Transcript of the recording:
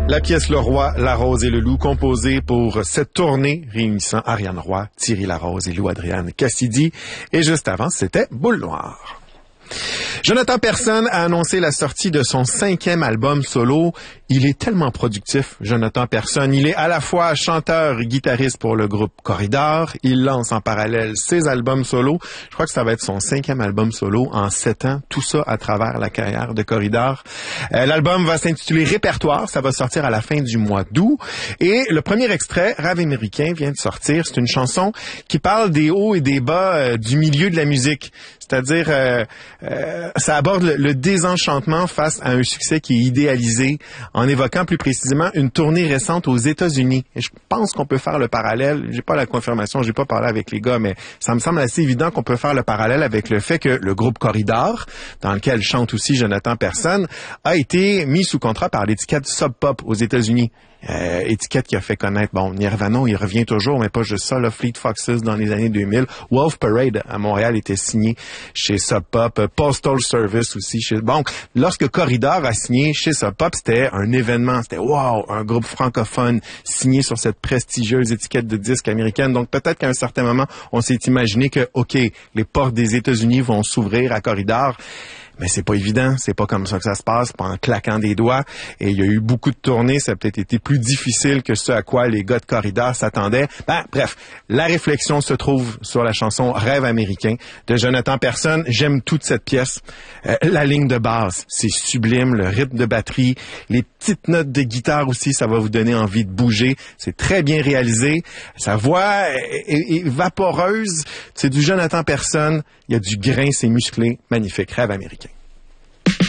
La pièce Le Roi, la Rose et le Loup, composée pour cette tournée réunissant Ariane Roy, Thierry Larose et Lou-Adrienne Cassidy. Et juste avant, c'était Boule Noire. Jonathan Persson a annoncé la sortie de son 5e album solo. Il est tellement productif, Jonathan Persson. Il est à la fois chanteur et guitariste pour le groupe Corridor. Il lance en parallèle ses albums solo. Je crois que ça va être son 5e album solo en 7 ans. Tout ça à travers la carrière de Corridor. L'album va s'intituler Répertoire. Ça va sortir à la fin du mois d'août. Et le premier extrait, Rêve américain, vient de sortir. C'est une chanson qui parle des hauts et des bas du milieu de la musique. C'est-à-dire, ça aborde le désenchantement face à un succès qui est idéalisé, en évoquant plus précisément une tournée récente aux États-Unis. Et je pense qu'on peut faire le parallèle, j'ai pas la confirmation, j'ai pas parlé avec les gars, mais ça me semble assez évident qu'on peut faire le parallèle avec le fait que le groupe Corridor, dans lequel chante aussi Jonathan Persson, a été mis sous contrat par l'étiquette Sub Pop aux États-Unis. Étiquette qui a fait connaître, Nirvana, il revient toujours, mais pas juste ça, Fleet Foxes dans les années 2000. Wolf Parade à Montréal était signé chez Sub Pop. Postal Service aussi. Lorsque Corridor a signé chez Sub Pop, c'était un événement. C'était wow, un groupe francophone signé sur cette prestigieuse étiquette de disque américaine. Donc peut-être qu'à un certain moment, on s'est imaginé que, OK, les portes des États-Unis vont s'ouvrir à Corridor. Mais c'est pas évident, c'est pas comme ça que ça se passe, pas en claquant des doigts. Et il y a eu beaucoup de tournées, ça a peut-être été plus difficile que ce à quoi les gars de Corridor s'attendaient. Bref, la réflexion se trouve sur la chanson Rêve américain de Jonathan Persson. J'aime toute cette pièce. La ligne de basse, c'est sublime, le rythme de batterie, les petites notes de guitare aussi, ça va vous donner envie de bouger. C'est très bien réalisé. Sa voix est vaporeuse. C'est du Jonathan Persson. Il y a du grain, c'est musclé. Magnifique. Rêve américain.